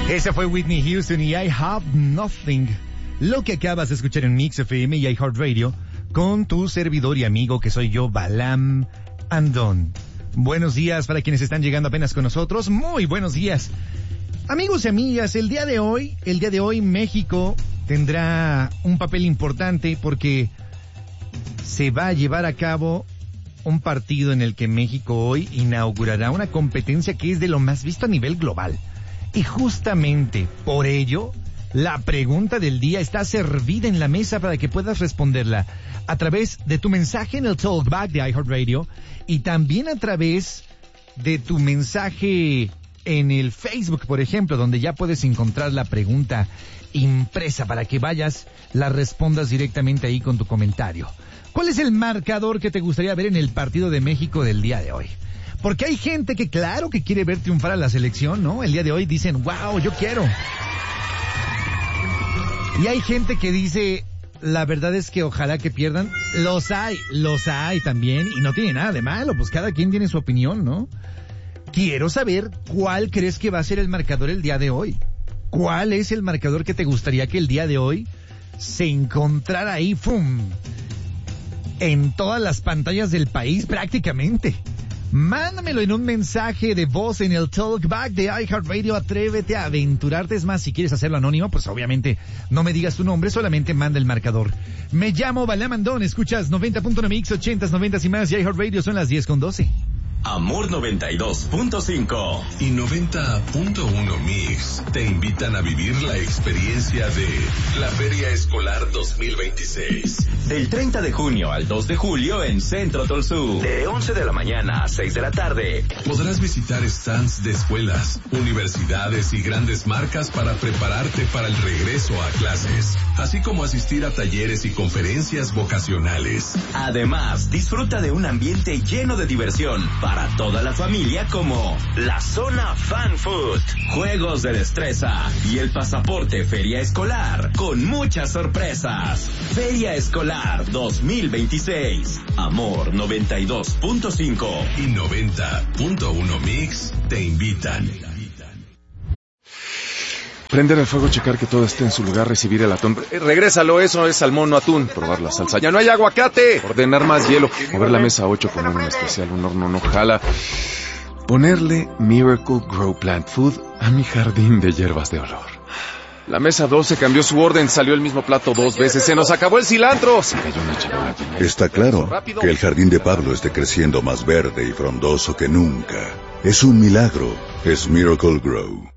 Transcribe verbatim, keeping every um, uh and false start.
Esa fue Whitney Houston y I Have Nothing. Lo que acabas de escuchar en Mix F M y iHeartRadio con tu servidor y amigo que soy yo, Balam Andón. Buenos días para quienes están llegando apenas con nosotros. Muy buenos días. Amigos y amigas, el día de hoy, el día de hoy México tendrá un papel importante porque se va a llevar a cabo un partido en el que México hoy inaugurará una competencia que es de lo más visto a nivel global. Y justamente por ello, la pregunta del día está servida en la mesa para que puedas responderla a través de tu mensaje en el Talkback de iHeartRadio y también a través de tu mensaje en el Facebook, por ejemplo, donde ya puedes encontrar la pregunta impresa para que vayas, la respondas directamente ahí con tu comentario. ¿Cuál es el marcador que te gustaría ver en el partido de México del día de hoy? Porque hay gente que claro que quiere ver triunfar a la selección, ¿no? El día de hoy dicen, wow, yo quiero. Y hay gente que dice, la verdad es que ojalá que pierdan. Los hay, los hay también, y no tiene nada de malo, pues cada quien tiene su opinión, ¿no? Quiero saber cuál crees que va a ser el marcador el día de hoy. ¿Cuál es el marcador que te gustaría que el día de hoy se encontrara ahí, ¡fum!, en todas las pantallas del país prácticamente? Mándamelo en un mensaje de voz en el Talkback de iHeartRadio. Atrévete a aventurarte. Es más, si quieres hacerlo anónimo, pues obviamente no me digas tu nombre, solamente manda el marcador. Me llamo Balam Andón, escuchas noventa punto nueve Mix, ochentas, noventas y más, y iHeartRadio son las diez con doce. Amor noventa y dos punto cinco y noventa punto uno Mix te invitan a vivir la experiencia de la Feria Escolar dos mil veintiséis. Del treinta de junio al dos de julio en Centro Tolsú. De once de la mañana a seis de la tarde. Podrás visitar stands de escuelas, universidades y grandes marcas para prepararte para el regreso a clases, así como asistir a talleres y conferencias vocacionales. Además, disfruta de un ambiente lleno de diversión para para toda la familia como la zona Fan Food, juegos de destreza y el pasaporte Feria Escolar con muchas sorpresas. Feria Escolar dos mil veintiséis. Amor noventa y dos punto cinco y noventa punto uno Mix te invitan. Prender el fuego, checar que todo esté en su lugar, recibir el atún. Eh, regrésalo, eso es salmón, no atún. Probar la salsa. ¡Ya no hay aguacate! Ordenar más hielo. Mover la mesa a ocho, poner un especial, un horno no jala. Ponerle Miracle Grow Plant Food a mi jardín de hierbas de olor. La mesa doce cambió su orden, salió el mismo plato dos veces. ¡Se nos acabó el cilantro! Se cayó una charola. Está claro que el jardín de Pablo esté creciendo más verde y frondoso que nunca. Es un milagro. Es Miracle Grow.